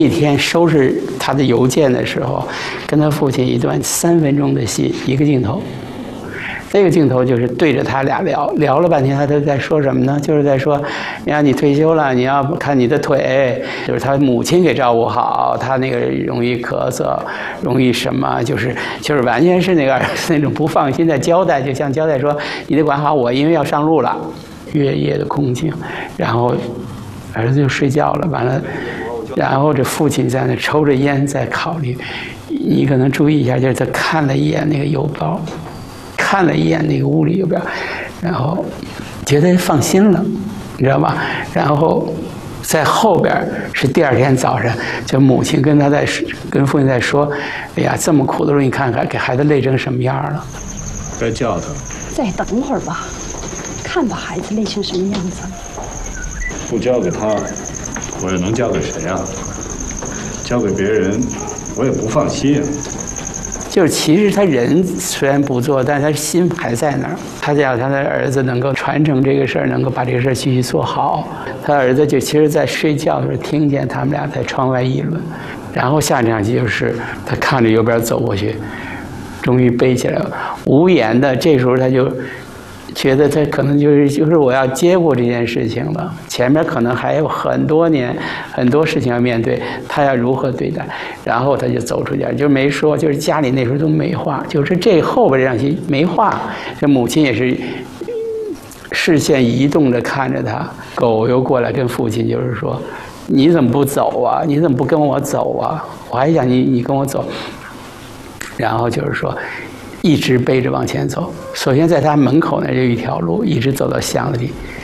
一天收拾他的邮件的时候，跟他父亲一段3分钟的戏，一个镜头。这个镜头就是对着他俩聊了半天，他都在说什么呢？就是在说，你看你退休了，你要看你的腿，就是他母亲给照顾好，他那个容易咳嗽，容易什么，就是完全是那种不放心的交代，就像交代说你得管好我，因为要上路了。月夜的空境，然后儿子就睡觉了，完了。然后这父亲在那抽着烟，在考虑。你可能注意一下，就是他看了一眼那个邮包，看了一眼那个屋里邮票，然后觉得放心了，你知道吧？然后在后边是第2天早上，就母亲跟父亲在说：“哎呀，这么苦的路，你看看，给孩子累成什么样了。” 该叫他。 再等会儿吧，看把孩子累成什么样子。 不交给他。我又能交给谁啊？交给别人，我也不放心啊。 就是其实他人虽然不做，但是他心还在那儿。他想他的儿子能够传承这个事儿，能够把这个事儿继续做好。他儿子就其实在睡觉的时候听见他们俩在窗外议论，然后下场戏就是他看着邮边走过去，终于背起来了，无言的。这时候他就觉得他可能就是我要接过这件事情了，前面可能还有很多年很多事情要面对，他要如何对待？然后他就走出去，就没说，就是家里那时候都没话，就是这后边这场戏没话，这母亲也是视线移动着看着他，狗又过来跟父亲就是说：“你怎么不走啊？你怎么不跟我走啊？我还想你跟我走。”然后就是说。一直背着往前走，首先在他门口那就一条路，一直走到巷子里，